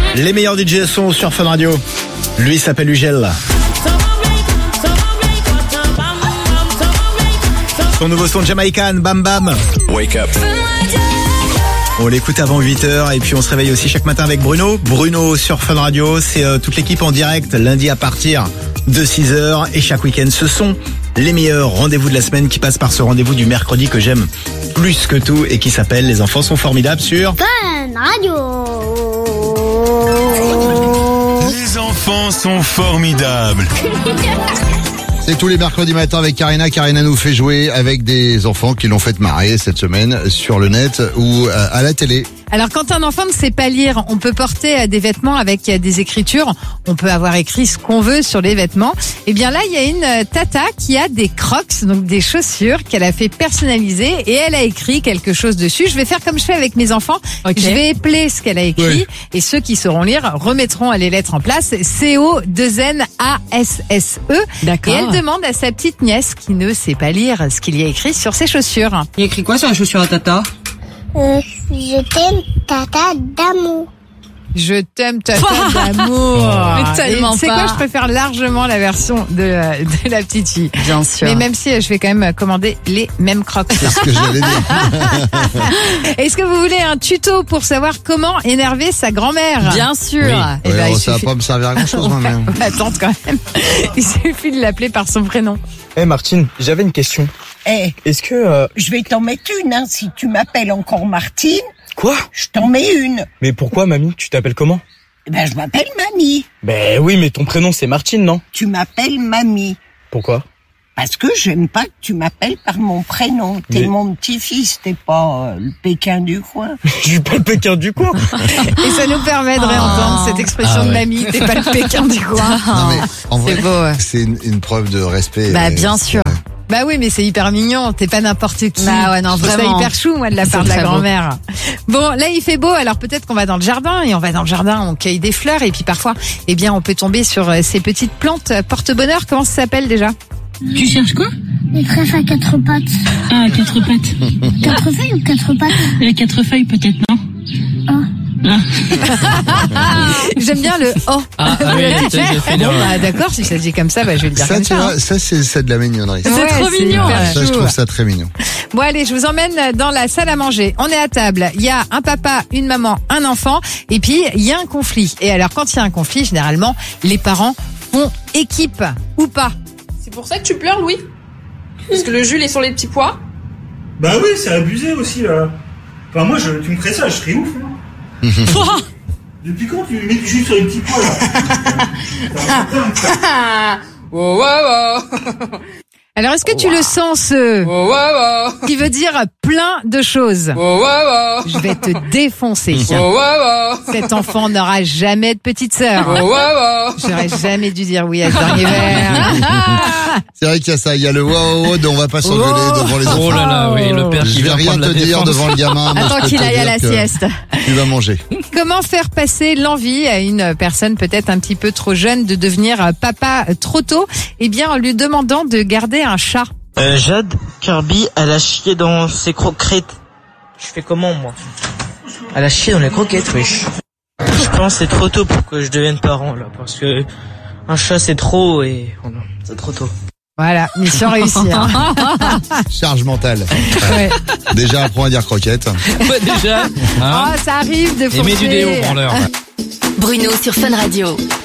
Les meilleurs DJ sont sur Fun Radio. Lui s'appelle Ugel. Son nouveau son Jamaican, Bam Bam. Wake up. On l'écoute avant 8h et puis on se réveille aussi chaque matin avec Bruno. Bruno sur Fun Radio, c'est toute l'équipe en direct lundi à partir de 6h et chaque week-end ce sont les meilleurs rendez-vous de la semaine qui passent par ce rendez-vous du mercredi que j'aime plus que tout et qui s'appelle Les enfants sont formidables sur Fun Radio. Les enfants sont formidables. C'est tous les mercredis matins avec Karina. Karina nous fait jouer avec des enfants qui l'ont fait marrer cette semaine sur le net ou à la télé. Alors quand un enfant ne sait pas lire, on peut porter des vêtements avec des écritures. On peut avoir écrit ce qu'on veut sur les vêtements. Et bien là, il y a une tata qui a des Crocs, donc des chaussures qu'elle a fait personnaliser et elle a écrit quelque chose dessus. Je vais faire comme je fais avec mes enfants. Okay. Je vais épeler ce qu'elle a écrit et ceux qui sauront lire remettront les lettres en place. C-O-2-N-A-S-S-E. D'accord. Et elle demande à sa petite nièce qui ne sait pas lire ce qu'il y a écrit sur ses chaussures. Il y a écrit quoi sur la chaussure à tata? Je t'aime, tata d'amour. Je t'aime, tata d'amour. Mais tellement Et tu sais pas. quoi, je préfère largement la version de la petite fille. Bien sûr. Mais même si je vais quand même commander les mêmes Crocs. C'est ce que j'allais dire. Est-ce que vous voulez un tuto pour savoir comment énerver sa grand-mère? Bien sûr. Eh ben, il Ça va suffit- pas me servir à grand chose, moi, On va attendre quand même. Il suffit de l'appeler par son prénom. Martine, j'avais une question. Est-ce que... Je vais t'en mettre une, hein. Si tu m'appelles encore Martine, Quoi? je t'en mets une. Mais pourquoi, mamie? Tu t'appelles comment? Ben, je m'appelle Mamie. Ben oui, mais ton prénom c'est Martine, non? Tu m'appelles Mamie. Pourquoi? Parce que j'aime pas que tu m'appelles par mon prénom. T'es Mais- mon petit-fils, t'es pas le Pékin du coin. Je suis pas le Pékin du coin. Et ça nous permet de réentendre cette expression de mamie. T'es pas le Pékin du coin. Non, mais en vrai, C'est beau. Ouais. c'est une preuve de respect. Bah, bien sûr. Bah oui, mais c'est hyper mignon. T'es pas n'importe qui. Bah ouais, non, Je trouve vraiment. ça hyper chou, moi, de la part de la très beau. grand-mère. Bon, là, il fait beau. Alors peut-être qu'on va dans le jardin et on va dans le jardin, on cueille des fleurs et puis parfois, eh bien, on peut tomber sur ces petites plantes porte-bonheur. Comment ça s'appelle déjà? Tu cherches quoi? Les trèfles à quatre pattes. Ah, 4 pattes. 4 feuilles ou 4 pattes? 4 feuilles peut-être, non? J'aime bien le oh. Ah oui, j'ai fait Bon, l'erreur. bah, d'accord, si ça se dit comme ça, bah, je vais le dire Ça, comme tu ça. vois, ça, c'est de la mignonnerie. Ouais, trop mignon, hyper ouais. Ça, je chou. trouve ça très mignon. Bon, allez, je vous emmène dans la salle à manger. On est à table. Il y a un papa, une maman, un enfant. Et puis, il y a un conflit. Et alors, quand il y a un conflit, généralement, les parents font équipe. Ou pas. C'est pour ça que tu pleures, Louis? Parce que le Jules est sur les petits pois? Bah oui, c'est abusé aussi là. Enfin moi, tu me ferais ça, je serais ouf. Hein. Depuis quand tu mets du jus sur les petits pois là? Wow, wow, wow. Alors, est-ce que tu le sens, ce Wow, wow, wow. qui veut dire plein de choses? Wow, wow, wow. Je vais te défoncer. Wow, wow, wow. Cet enfant n'aura jamais de petite sœur. Wow, wow, wow. J'aurais jamais dû dire oui à ce dernier verre. C'est vrai qu'il y a ça. Il y a le wow, on va pas s'engueuler devant les enfants. Oh là là, oui, le père Je qui vais vient rien prendre te la dire défense. devant le gamin. mais je Attends peux qu'il te aille à dire la que sieste. Tu vas manger. Comment faire passer l'envie à une personne peut-être un petit peu trop jeune de devenir papa trop tôt? Eh bien, en lui demandant de garder un chat. Jade, Kirby, elle a chié dans ses croquettes. Je fais comment, moi? Elle a chié dans les croquettes, wesh. Je pense que c'est trop tôt pour que je devienne parent, là, parce que un chat, c'est trop et oh non, c'est trop tôt. Voilà, mission réussie. Hein. Charge mentale. Ouais. Déjà, apprends à dire croquette. Ouais, déjà. Hein. Oh, ça arrive de Et mets du forcer. déo, branleur. Bruno sur Fun Radio.